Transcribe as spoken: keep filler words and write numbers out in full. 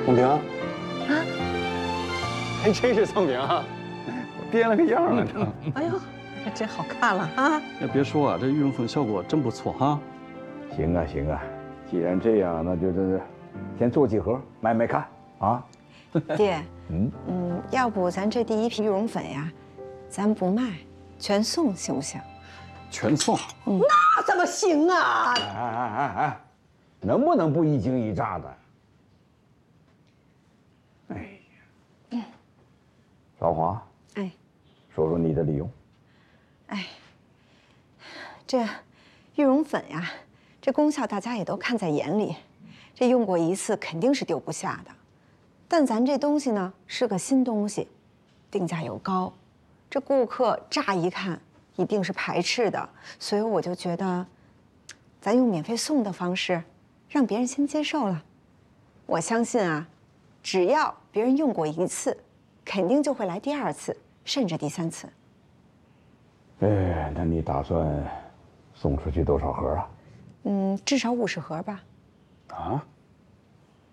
宋平，啊，还真是宋平啊，变了个样了呢。 哎呦，这真好看了啊！ 要别说啊，这羽绒粉效果真不错哈。 行啊行啊，既然这样，那就这先做几盒卖卖看啊。 爹， 嗯嗯，要不咱这第一批羽绒粉呀，咱不卖，全送行不行？ 全送。 嗯，那怎么行啊？ 哎哎哎哎，能不能不一惊一乍的？哎呀，嗯，少华， 哎， 说说你的理由。 哎，这羽绒粉呀，这功效大家也都看在眼里，这用过一次肯定是丢不下的。但咱这东西呢是个新东西，定价又高，这顾客乍一看一定是排斥的，所以我就觉得，咱用免费送的方式，让别人先接受了。我相信啊，只要别人用过一次，肯定就会来第二次，甚至第三次。 哎，那你打算送出去多少盒啊？ 嗯，至少五十盒吧。 啊？